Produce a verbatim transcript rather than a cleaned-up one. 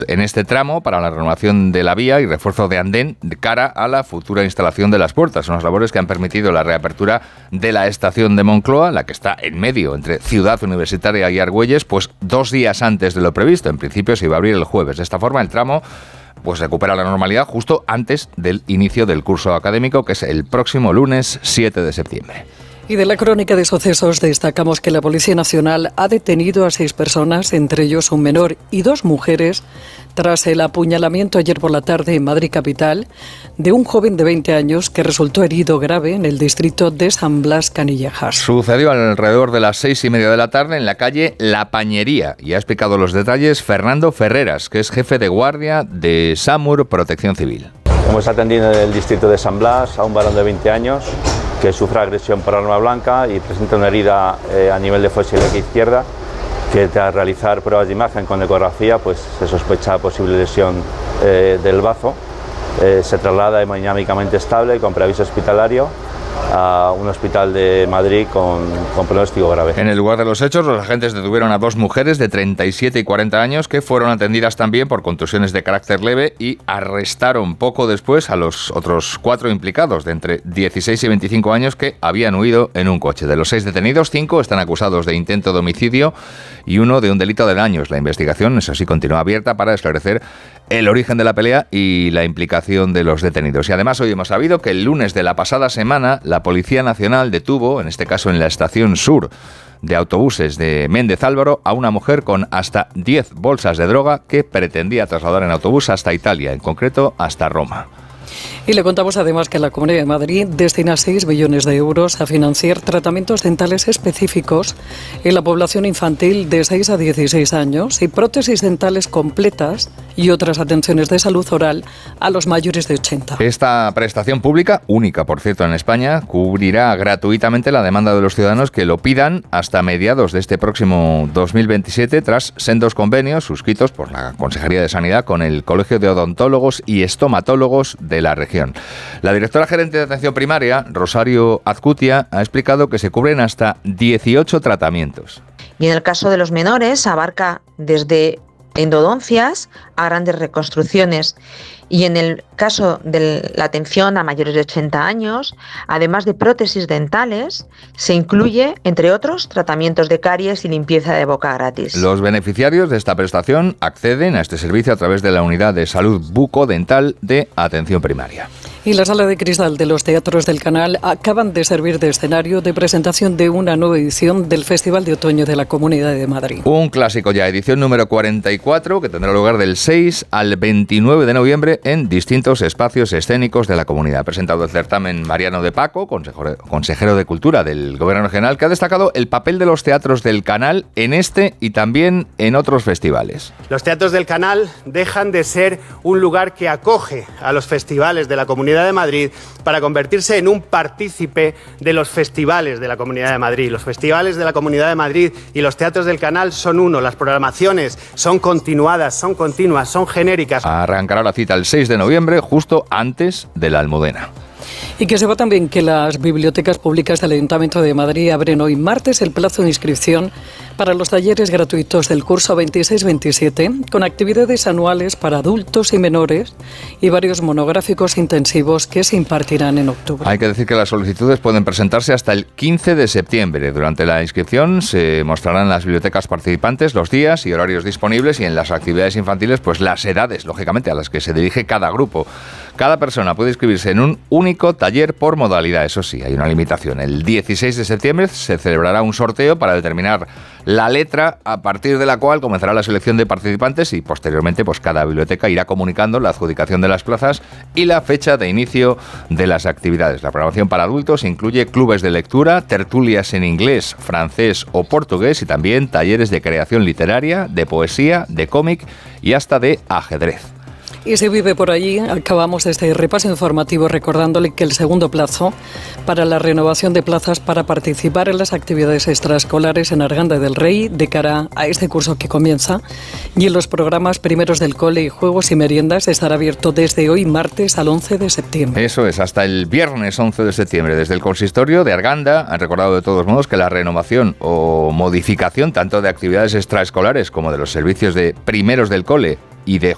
en este tramo para la renovación de la vía y refuerzo de andén de cara a la futura instalación de las puertas. Unas labores que han permitido la reapertura de la estación de Moncloa, la que está en medio entre Ciudad Universitaria y Argüelles, pues dos días antes de lo previsto. En principio se iba a abrir el jueves. De esta forma el tramo pues recupera la normalidad justo antes del inicio del curso académico, que es el próximo lunes siete de septiembre. Y de la crónica de sucesos destacamos que la Policía Nacional ha detenido a seis personas, entre ellos un menor y dos mujeres, tras el apuñalamiento ayer por la tarde en Madrid capital de un joven de veinte años que resultó herido grave en el distrito de San Blas Canillejas. Sucedió alrededor de las seis y media de la tarde en la calle La Pañería y ha explicado los detalles Fernando Ferreras, que es jefe de guardia de SAMUR Protección Civil. Hemos atendido en el distrito de San Blas a un varón de veinte años que sufre agresión por arma blanca y presenta una herida eh, a nivel de fosa ilíaca izquierda, que tras realizar pruebas de imagen con ecografía pues se sospecha posible lesión eh, del bazo. Eh, se traslada hemodinámicamente estable con preaviso hospitalario a un hospital de Madrid con, con pronóstico grave. En el lugar de los hechos, los agentes detuvieron a dos mujeres de treinta y siete y cuarenta años que fueron atendidas también por contusiones de carácter leve y arrestaron poco después a los otros cuatro implicados de entre dieciséis y veinticinco años que habían huido en un coche. De los seis detenidos, cinco están acusados de intento de homicidio y uno de un delito de daños. La investigación, eso sí, continúa abierta para esclarecer el origen de la pelea y la implicación de los detenidos. Y además hoy hemos sabido que el lunes de la pasada semana la Policía Nacional detuvo, en este caso en la estación sur de autobuses de Méndez Álvaro, a una mujer con hasta diez bolsas de droga que pretendía trasladar en autobús hasta Italia, en concreto hasta Roma. Y le contamos además que la Comunidad de Madrid destina seis millones de euros a financiar tratamientos dentales específicos en la población infantil de seis a dieciséis años y prótesis dentales completas y otras atenciones de salud oral a los mayores de ochenta. Esta prestación pública, única por cierto en España, cubrirá gratuitamente la demanda de los ciudadanos que lo pidan hasta mediados de este próximo dos mil veintisiete tras sendos convenios suscritos por la Consejería de Sanidad con el Colegio de Odontólogos y Estomatólogos de la región. La directora gerente de atención primaria, Rosario Azcutia, ha explicado que se cubren hasta dieciocho tratamientos. Y en el caso de los menores abarca desde endodoncias a grandes reconstrucciones. Y en el caso de la atención a mayores de ochenta años, además de prótesis dentales, se incluye, entre otros, tratamientos de caries y limpieza de boca gratis. Los beneficiarios de esta prestación acceden a este servicio a través de la Unidad de Salud Bucodental de Atención Primaria. Y la Sala de Cristal de los Teatros del Canal acaban de servir de escenario de presentación de una nueva edición del Festival de Otoño de la Comunidad de Madrid. Un clásico ya, edición número cuarenta y cuatro, que tendrá lugar del seis al veintinueve de noviembre en distintos espacios escénicos de la comunidad. Ha presentado el certamen Mariano de Paco, consejero, consejero de Cultura del Gobierno Regional, que ha destacado el papel de los teatros del Canal en este y también en otros festivales. Los teatros del Canal dejan de ser un lugar que acoge a los festivales de la Comunidad de Madrid para convertirse en un partícipe de los festivales de la Comunidad de Madrid. Los festivales de la Comunidad de Madrid y los teatros del Canal son uno. Las programaciones son continuadas, son continuas, son genéricas. Arrancará la cita el seis de noviembre, justo antes de la Almudena. Y que sepa también que las bibliotecas públicas del Ayuntamiento de Madrid abren hoy martes el plazo de inscripción para los talleres gratuitos del curso veintiséis veintisiete, con actividades anuales para adultos y menores y varios monográficos intensivos que se impartirán en octubre. Hay que decir que las solicitudes pueden presentarse hasta el quince de septiembre. Durante la inscripción se mostrarán las bibliotecas participantes los días y horarios disponibles y en las actividades infantiles pues las edades, lógicamente, a las que se dirige cada grupo. Cada persona puede inscribirse en un único taller por modalidad. Eso sí, hay una limitación. El dieciséis de septiembre se celebrará un sorteo para determinar la letra a partir de la cual comenzará la selección de participantes y posteriormente pues cada biblioteca irá comunicando la adjudicación de las plazas y la fecha de inicio de las actividades. La programación para adultos incluye clubes de lectura, tertulias en inglés, francés o portugués y también talleres de creación literaria, de poesía, de cómic y hasta de ajedrez. Y se vive por allí. Acabamos este repaso informativo recordándole que el segundo plazo para la renovación de plazas para participar en las actividades extraescolares en Arganda del Rey de cara a este curso que comienza y en los programas primeros del cole y juegos y meriendas estará abierto desde hoy martes al once de septiembre. Eso es, hasta el viernes once de septiembre. Desde el consistorio de Arganda han recordado de todos modos que la renovación o modificación tanto de actividades extraescolares como de los servicios de primeros del cole y de